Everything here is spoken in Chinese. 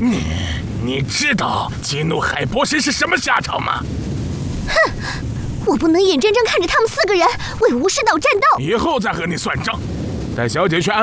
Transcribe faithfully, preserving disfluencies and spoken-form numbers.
你你知道激怒海博士是什么下场吗？ 哼！我不能眼睁睁看着他们四个人为巫师岛战斗。 以后再和你算账。带小姐去安。